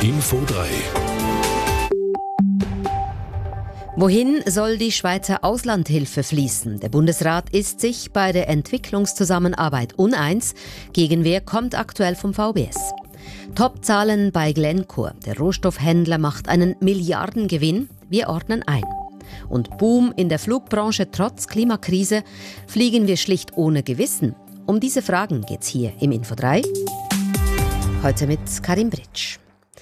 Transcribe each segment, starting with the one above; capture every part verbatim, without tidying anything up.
Info drei. Wohin soll die Schweizer Auslandhilfe fließen? Der Bundesrat ist sich bei der Entwicklungszusammenarbeit uneins. Gegenwehr kommt aktuell vom V B S. Top-Zahlen bei Glencore. Der Rohstoffhändler macht einen Milliardengewinn. Wir ordnen ein. Und Boom in der Flugbranche trotz Klimakrise. Fliegen wir schlicht ohne Gewissen? Um diese Fragen geht's hier im Info drei. Heute mit Karim Britsch.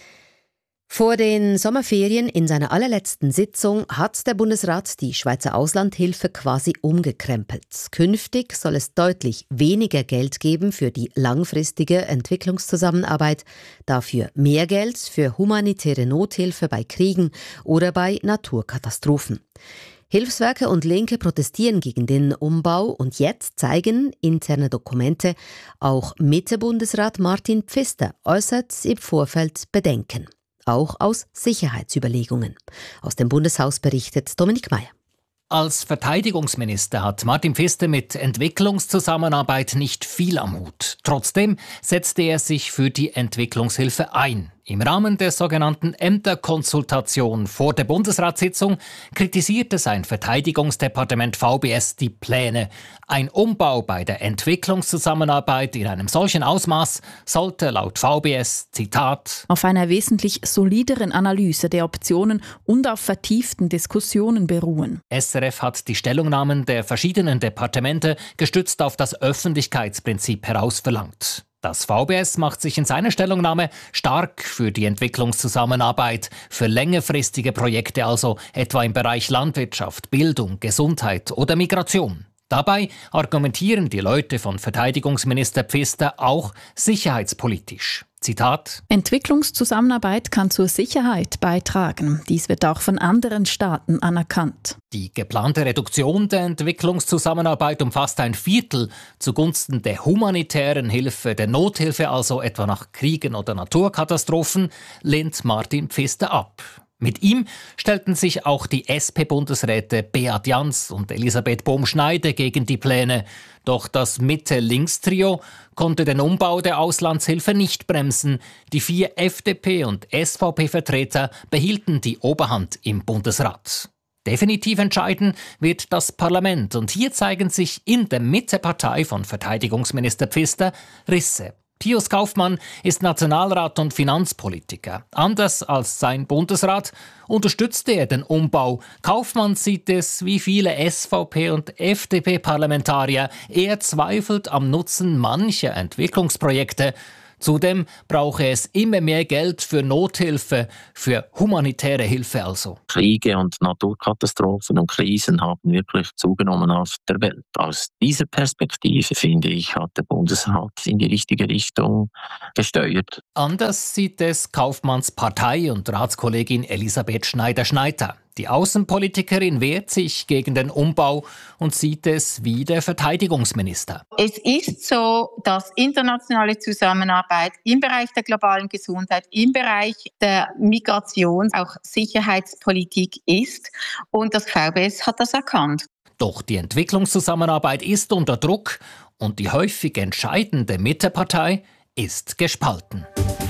Vor den Sommerferien in seiner allerletzten Sitzung hat der Bundesrat die Schweizer Auslandhilfe quasi umgekrempelt. Künftig soll es deutlich weniger Geld geben für die langfristige Entwicklungszusammenarbeit, dafür mehr Geld für humanitäre Nothilfe bei Kriegen oder bei Naturkatastrophen. Hilfswerke und Linke protestieren gegen den Umbau und jetzt zeigen interne Dokumente, auch Mitte-Bundesrat Martin Pfister äußert im Vorfeld Bedenken. Auch aus Sicherheitsüberlegungen. Aus dem Bundeshaus berichtet Dominik Meier. Als Verteidigungsminister hat Martin Pfister mit Entwicklungszusammenarbeit nicht viel am Hut. Trotzdem setzte er sich für die Entwicklungshilfe ein. Im Rahmen der sogenannten Ämterkonsultation vor der Bundesratssitzung kritisierte sein Verteidigungsdepartement V B S die Pläne. Ein Umbau bei der Entwicklungszusammenarbeit in einem solchen Ausmaß sollte laut V B S, Zitat, auf einer wesentlich solideren Analyse der Optionen und auf vertieften Diskussionen beruhen. S R F hat die Stellungnahmen der verschiedenen Departemente gestützt auf das Öffentlichkeitsprinzip herausverlangt. Das V B S macht sich in seiner Stellungnahme stark für die Entwicklungszusammenarbeit, für längerfristige Projekte, also etwa im Bereich Landwirtschaft, Bildung, Gesundheit oder Migration. Dabei argumentieren die Leute von Verteidigungsminister Pfister auch sicherheitspolitisch. Zitat: Entwicklungszusammenarbeit kann zur Sicherheit beitragen. Dies wird auch von anderen Staaten anerkannt. Die geplante Reduktion der Entwicklungszusammenarbeit umfasst ein Viertel zugunsten der humanitären Hilfe, der Nothilfe, also etwa nach Kriegen oder Naturkatastrophen, lehnt Martin Pfister ab. Mit ihm stellten sich auch die S P-Bundesräte Beat Jans und Elisabeth Bohm-Schneider gegen die Pläne. Doch das Mitte-Links-Trio konnte den Umbau der Auslandshilfe nicht bremsen. Die vier F D P- und S V P-Vertreter behielten die Oberhand im Bundesrat. Definitiv entscheiden wird das Parlament. Und hier zeigen sich in der Mitte-Partei von Verteidigungsminister Pfister Risse. Pius Kaufmann ist Nationalrat und Finanzpolitiker. Anders als sein Bundesrat unterstützte er den Umbau. Kaufmann sieht es wie viele S V P- und F D P-Parlamentarier. Er zweifelt am Nutzen mancher Entwicklungsprojekte. Zudem brauche es immer mehr Geld für Nothilfe, für humanitäre Hilfe also. Kriege und Naturkatastrophen und Krisen haben wirklich zugenommen auf der Welt. Aus dieser Perspektive, finde ich, hat der Bundesrat in die richtige Richtung gesteuert. Anders sieht es Kaufmanns Partei- und Ratskollegin Elisabeth Schneider-Schneider. Die Außenpolitikerin wehrt sich gegen den Umbau und sieht es wie der Verteidigungsminister. Es ist so, dass internationale Zusammenarbeit im Bereich der globalen Gesundheit, im Bereich der Migration auch Sicherheitspolitik ist. Und das V B S hat das erkannt. Doch die Entwicklungszusammenarbeit ist unter Druck und die häufig entscheidende Mittepartei ist gespalten.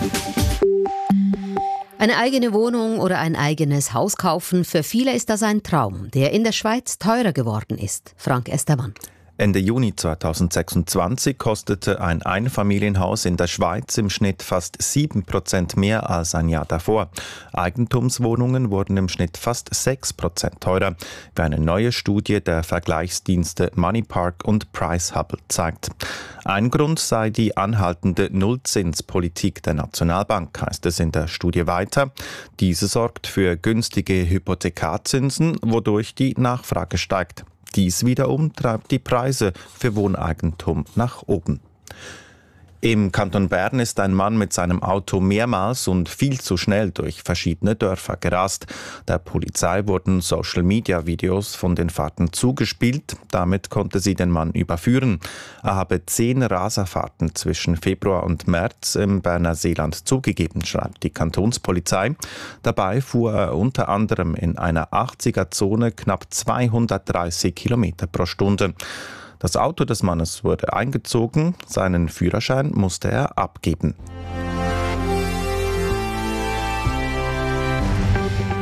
Eine eigene Wohnung oder ein eigenes Haus kaufen, für viele ist das ein Traum, der in der Schweiz teurer geworden ist. Frank Estermann. Ende Juni zweitausendsechsundzwanzig kostete ein Einfamilienhaus in der Schweiz im Schnitt fast sieben Prozent mehr als ein Jahr davor. Eigentumswohnungen wurden im Schnitt fast sechs Prozent teurer, wie eine neue Studie der Vergleichsdienste Moneypark und Price-Hubble zeigt. Ein Grund sei die anhaltende Nullzinspolitik der Nationalbank, heißt es in der Studie weiter. Diese sorgt für günstige Hypothekarzinsen, wodurch die Nachfrage steigt. Dies wiederum treibt die Preise für Wohneigentum nach oben. Im Kanton Bern ist ein Mann mit seinem Auto mehrmals und viel zu schnell durch verschiedene Dörfer gerast. Der Polizei wurden Social-Media-Videos von den Fahrten zugespielt. Damit konnte sie den Mann überführen. Er habe zehn Raserfahrten zwischen Februar und März im Berner Seeland zugegeben, schreibt die Kantonspolizei. Dabei fuhr er unter anderem in einer achtziger-Zone knapp zweihundertdreißig Kilometer pro Stunde. Das Auto des Mannes wurde eingezogen, seinen Führerschein musste er abgeben.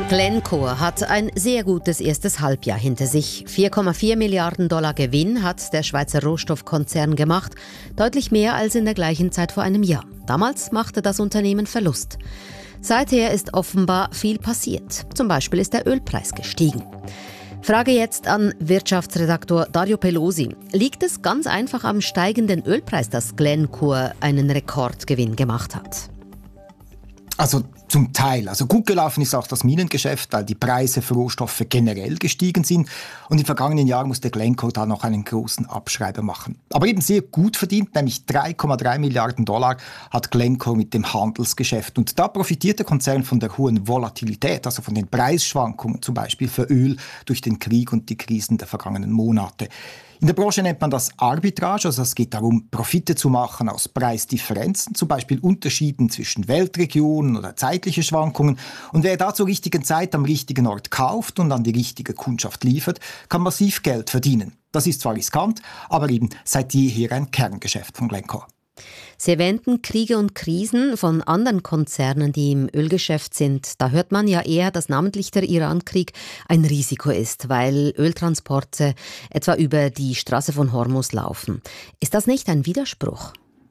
Glencore hat ein sehr gutes erstes Halbjahr hinter sich. vier Komma vier Milliarden Dollar Gewinn hat der Schweizer Rohstoffkonzern gemacht, deutlich mehr als in der gleichen Zeit vor einem Jahr. Damals machte das Unternehmen Verlust. Seither ist offenbar viel passiert. Zum Beispiel ist der Ölpreis gestiegen. Frage jetzt an Wirtschaftsredaktor Dario Pelosi. Liegt es ganz einfach am steigenden Ölpreis, dass Glencore einen Rekordgewinn gemacht hat? Also zum Teil. Also gut gelaufen ist auch das Minengeschäft, weil die Preise für Rohstoffe generell gestiegen sind. Und im vergangenen Jahr musste Glencore da noch einen großen Abschreiber machen. Aber eben sehr gut verdient, nämlich drei Komma drei Milliarden Dollar hat Glencore mit dem Handelsgeschäft. Und da profitiert der Konzern von der hohen Volatilität, also von den Preisschwankungen, zum Beispiel für Öl durch den Krieg und die Krisen der vergangenen Monate. In der Branche nennt man das Arbitrage, also es geht darum, Profite zu machen aus Preisdifferenzen, zum Beispiel Unterschieden zwischen Weltregionen oder zeitliche Schwankungen. Und wer da zur richtigen Zeit am richtigen Ort kauft und an die richtige Kundschaft liefert, kann massiv Geld verdienen. Das ist zwar riskant, aber eben seit jeher ein Kerngeschäft von Glencore. Sie erwähnten Kriege und Krisen von anderen Konzernen, die im Ölgeschäft sind. Da hört man ja eher, dass namentlich der Iran-Krieg ein Risiko ist, weil Öltransporte etwa über die Straße von Hormuz laufen. Ist das nicht ein Widerspruch?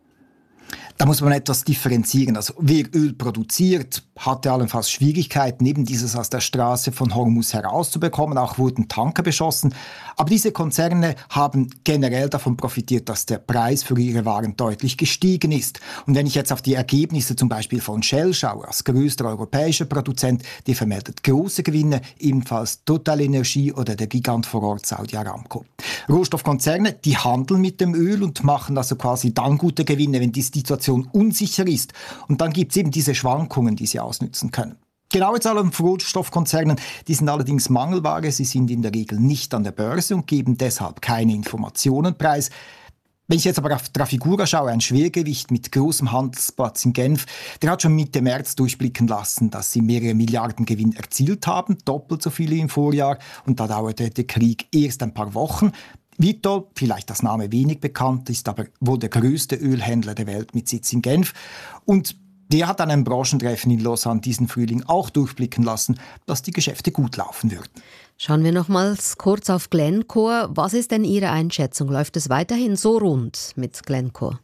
Da muss man etwas differenzieren. Also wer Öl produziert, hatte allenfalls Schwierigkeiten, eben dieses aus der Straße von Hormuz herauszubekommen. Auch wurden Tanker beschossen. Aber diese Konzerne haben generell davon profitiert, dass der Preis für ihre Waren deutlich gestiegen ist. Und wenn ich jetzt auf die Ergebnisse zum Beispiel von Shell schaue, als größter europäischer Produzent, die vermeldet große Gewinne, ebenfalls Total Energie oder der Gigant vor Ort Saudi Aramco. Rohstoffkonzerne, die handeln mit dem Öl und machen also quasi dann gute Gewinne, wenn die Situation unsicher ist. Und dann gibt es eben diese Schwankungen, die sie ausnützen können. Genaue Zahlen von Rohstoffkonzernen, die sind allerdings Mangelware. Sie sind in der Regel nicht an der Börse und geben deshalb keine Informationen preis. Wenn ich jetzt aber auf Trafigura schaue, ein Schwergewicht mit großem Handelsplatz in Genf, der hat schon Mitte März durchblicken lassen, dass sie mehrere Milliarden Gewinn erzielt haben, doppelt so viele im Vorjahr. Und da dauerte der Krieg erst ein paar Wochen. Vitol, vielleicht das Name wenig bekannt, ist aber wohl der größte Ölhändler der Welt mit Sitz in Genf. Und der hat an einem Branchentreffen in Lausanne diesen Frühling auch durchblicken lassen, dass die Geschäfte gut laufen würden. Schauen wir nochmals kurz auf Glencore. Was ist denn Ihre Einschätzung? Läuft es weiterhin so rund mit Glencore?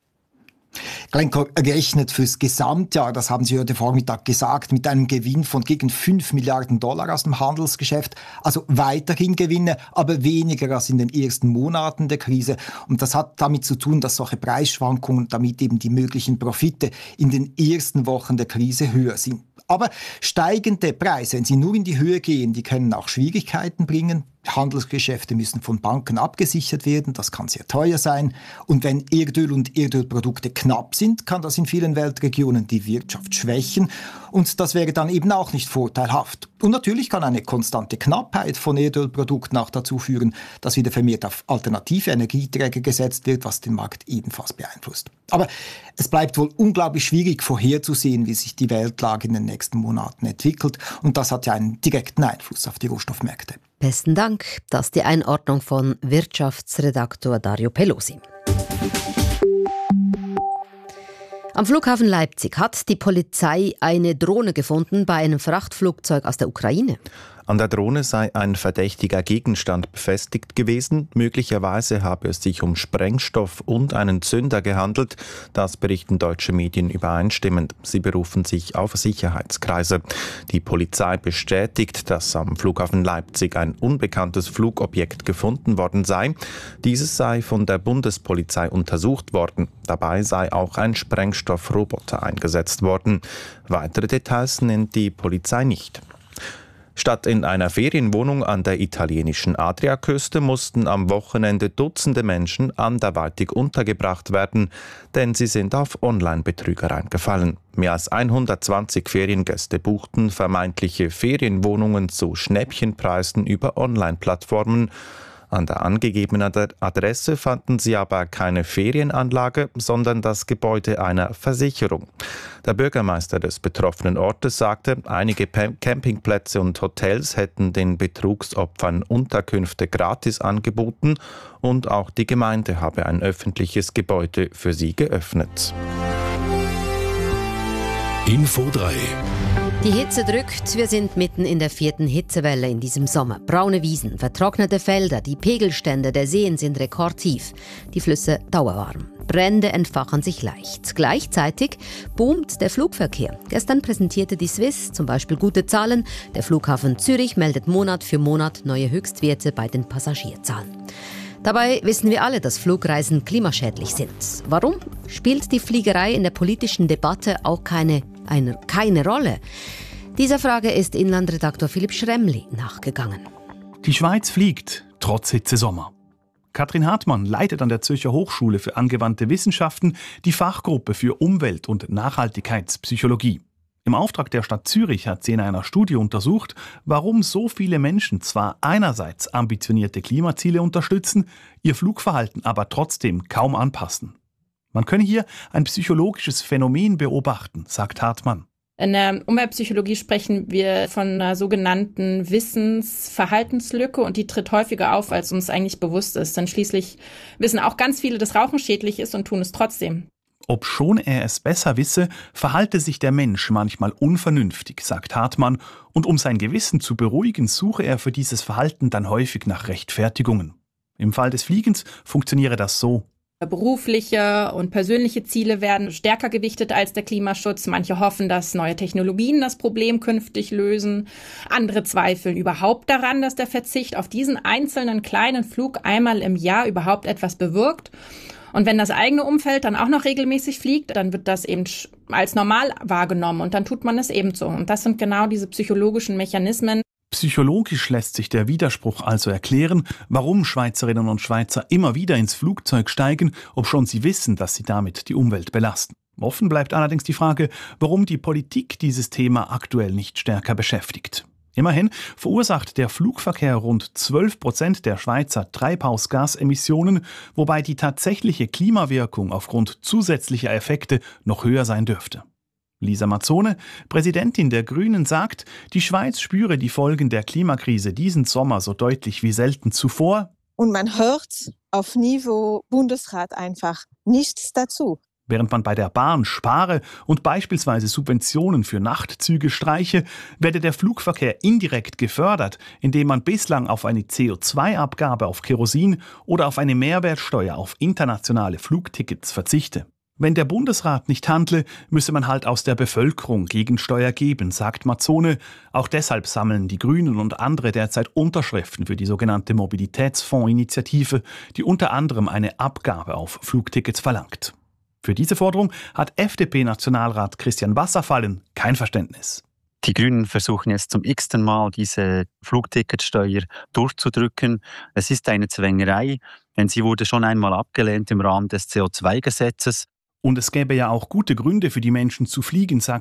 Glencore rechnet fürs Gesamtjahr, das haben Sie heute Vormittag gesagt, mit einem Gewinn von gegen fünf Milliarden Dollar aus dem Handelsgeschäft. Also weiterhin Gewinne, aber weniger als in den ersten Monaten der Krise. Und das hat damit zu tun, dass solche Preisschwankungen, damit eben die möglichen Profite in den ersten Wochen der Krise höher sind. Aber steigende Preise, wenn sie nur in die Höhe gehen, die können auch Schwierigkeiten bringen. Handelsgeschäfte müssen von Banken abgesichert werden, das kann sehr teuer sein. Und wenn Erdöl und Erdölprodukte knapp sind, kann das in vielen Weltregionen die Wirtschaft schwächen. Und das wäre dann eben auch nicht vorteilhaft. Und natürlich kann eine konstante Knappheit von Erdölprodukten auch dazu führen, dass wieder vermehrt auf alternative Energieträger gesetzt wird, was den Markt ebenfalls beeinflusst. Aber es bleibt wohl unglaublich schwierig vorherzusehen, wie sich die Weltlage in den nächsten Monaten entwickelt. Und das hat ja einen direkten Einfluss auf die Rohstoffmärkte. Besten Dank. Das ist die Einordnung von Wirtschaftsredaktor Dario Pelosi. Am Flughafen Leipzig hat die Polizei eine Drohne gefunden bei einem Frachtflugzeug aus der Ukraine. An der Drohne sei ein verdächtiger Gegenstand befestigt gewesen. Möglicherweise habe es sich um Sprengstoff und einen Zünder gehandelt. Das berichten deutsche Medien übereinstimmend. Sie berufen sich auf Sicherheitskreise. Die Polizei bestätigt, dass am Flughafen Leipzig ein unbekanntes Flugobjekt gefunden worden sei. Dieses sei von der Bundespolizei untersucht worden. Dabei sei auch ein Sprengstoffroboter eingesetzt worden. Weitere Details nennt die Polizei nicht. Statt in einer Ferienwohnung an der italienischen Adriaküste mussten am Wochenende Dutzende Menschen anderweitig untergebracht werden, denn sie sind auf Online-Betrüger reingefallen. Mehr als hundertzwanzig Feriengäste buchten vermeintliche Ferienwohnungen zu Schnäppchenpreisen über Online-Plattformen. An der angegebenen Adresse fanden sie aber keine Ferienanlage, sondern das Gebäude einer Versicherung. Der Bürgermeister des betroffenen Ortes sagte, einige Campingplätze und Hotels hätten den Betrugsopfern Unterkünfte gratis angeboten und auch die Gemeinde habe ein öffentliches Gebäude für sie geöffnet. Info drei Die Hitze drückt, wir sind mitten in der vierten Hitzewelle in diesem Sommer. Braune Wiesen, vertrocknete Felder, die Pegelstände der Seen sind rekordtief, die Flüsse dauerwarm. Brände entfachen sich leicht. Gleichzeitig boomt der Flugverkehr. Gestern präsentierte die Swiss zum Beispiel gute Zahlen. Der Flughafen Zürich meldet Monat für Monat neue Höchstwerte bei den Passagierzahlen. Dabei wissen wir alle, dass Flugreisen klimaschädlich sind. Warum spielt die Fliegerei in der politischen Debatte auch keine, eine, keine Rolle? Dieser Frage ist Inlandredaktor Philipp Schremli nachgegangen. Die Schweiz fliegt, trotz Hitzesommer. Katrin Hartmann leitet an der Zürcher Hochschule für angewandte Wissenschaften die Fachgruppe für Umwelt- und Nachhaltigkeitspsychologie. Im Auftrag der Stadt Zürich hat sie in einer Studie untersucht, warum so viele Menschen zwar einerseits ambitionierte Klimaziele unterstützen, ihr Flugverhalten aber trotzdem kaum anpassen. Man könne hier ein psychologisches Phänomen beobachten, sagt Hartmann. In der Umweltpsychologie sprechen wir von einer sogenannten Wissensverhaltenslücke und die tritt häufiger auf, als uns eigentlich bewusst ist. Denn schließlich wissen auch ganz viele, dass Rauchen schädlich ist und tun es trotzdem. Obschon er es besser wisse, verhalte sich der Mensch manchmal unvernünftig, sagt Hartmann, und um sein Gewissen zu beruhigen, suche er für dieses Verhalten dann häufig nach Rechtfertigungen. Im Fall des Fliegens funktioniere das so. Berufliche und persönliche Ziele werden stärker gewichtet als der Klimaschutz. Manche hoffen, dass neue Technologien das Problem künftig lösen. Andere zweifeln überhaupt daran, dass der Verzicht auf diesen einzelnen kleinen Flug einmal im Jahr überhaupt etwas bewirkt. Und wenn das eigene Umfeld dann auch noch regelmäßig fliegt, dann wird das eben als normal wahrgenommen und dann tut man es ebenso. Und das sind genau diese psychologischen Mechanismen. Psychologisch lässt sich der Widerspruch also erklären, warum Schweizerinnen und Schweizer immer wieder ins Flugzeug steigen, obschon sie wissen, dass sie damit die Umwelt belasten. Offen bleibt allerdings die Frage, warum die Politik dieses Thema aktuell nicht stärker beschäftigt. Immerhin verursacht der Flugverkehr rund zwölf Prozent der Schweizer Treibhausgasemissionen, wobei die tatsächliche Klimawirkung aufgrund zusätzlicher Effekte noch höher sein dürfte. Lisa Mazzone, Präsidentin der Grünen, sagt, die Schweiz spüre die Folgen der Klimakrise diesen Sommer so deutlich wie selten zuvor. Und man hört auf Niveau Bundesrat einfach nichts dazu. Während man bei der Bahn spare und beispielsweise Subventionen für Nachtzüge streiche, werde der Flugverkehr indirekt gefördert, indem man bislang auf eine C O zwei Abgabe auf Kerosin oder auf eine Mehrwertsteuer auf internationale Flugtickets verzichte. Wenn der Bundesrat nicht handle, müsse man halt aus der Bevölkerung Gegensteuer geben, sagt Mazzone. Auch deshalb sammeln die Grünen und andere derzeit Unterschriften für die sogenannte Mobilitätsfondsinitiative, die unter anderem eine Abgabe auf Flugtickets verlangt. Für diese Forderung hat F D P-Nationalrat Christian Wasserfallen kein Verständnis. Die Grünen versuchen jetzt zum x-ten Mal diese Flugticketsteuer durchzudrücken. Es ist eine Zwängerei, denn sie wurde schon einmal abgelehnt im Rahmen des C O zwei Gesetzes. Und es gäbe ja auch gute Gründe für die Menschen zu fliegen, sagt